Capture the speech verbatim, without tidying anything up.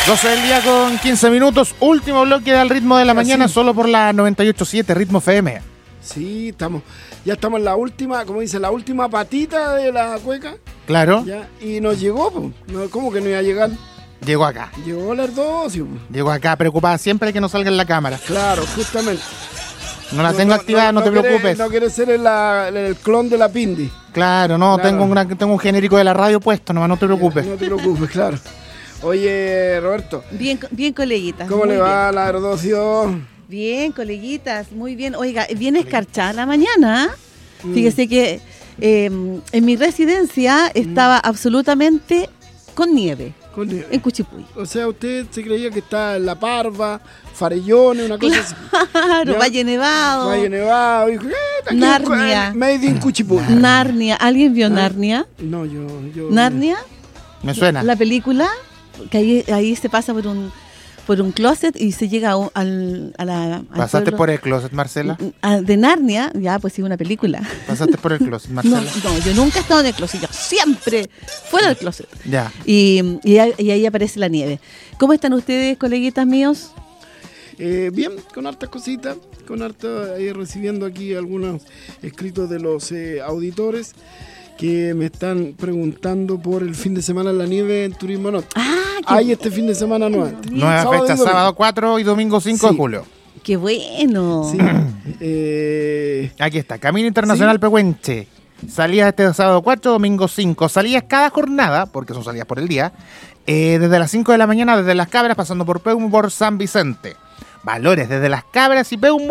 doce del día con quince minutos, último bloque del ritmo de la mañana, Así. solo por la noventa y ocho punto siete, Ritmo F M. Sí, estamos, ya estamos en la última, como dice, la última patita de la cueca. Claro, Ya, y nos llegó, pues. No, ¿cómo que no iba a llegar? llegó acá. Llegó la dosis, pues. Llegó acá, preocupada siempre de que no salga en la cámara. Claro, justamente. No la tengo activada, no, te quiere- preocupes. No quiere ser el, la- el clon de la Pindi. Claro, no, Claro. Tengo, una, tengo un genérico de la radio puesto, nomás no te preocupes. No te preocupes, claro. Oye, Roberto, Bien, bien, coleguitas. ¿cómo muy le va la aerodocio? Bien. Bien, coleguitas, muy bien. Oiga, bien escarchada la mañana. Mm. Fíjese que eh, en mi residencia estaba absolutamente con nieve, Con nieve. en Cuchipuy. O sea, usted se creía que está en La Parva, Farellones, una cosa así. Claro, Ya. Valle Nevado, Valle Nevado, dijo, eh, aquí en- Narnia. Made in Cuchipuy. Narnia. ¿Alguien vio Ah. Narnia? No, yo, yo. ¿Narnia? Me suena. La película, que ahí, ahí se pasa por un por un closet y se llega a, un- al, a la... al ¿Pasaste pueblo- por el closet, Marcela? a- de Narnia, ya, pues sí, una película. ¿Pasaste por el closet, No, Marcela? no, yo nunca he estado en el closet, yo siempre fuera del closet. Ya. Y, y, ahí- y ahí aparece la nieve. ¿Cómo están ustedes, coleguitas míos? Eh, bien, con hartas cositas, con harta, ahí recibiendo aquí algunos escritos de los eh, auditores que me están preguntando por el fin de semana en la nieve en Turismo Norte. Ah, qué, Hay este fin de semana no antes. Nueva Sábado y fecha, domingo. sábado cuatro y domingo cinco Sí. de julio. qué bueno. Sí. eh, Aquí está, Camino Internacional Sí. Pehuenche. Salidas este sábado cuatro, domingo cinco. Salidas cada jornada, porque son salidas por el día, eh, desde las cinco de la mañana, desde Las Cabras, pasando por Peumo, por San Vicente. Valores desde Las Cabras y Peumo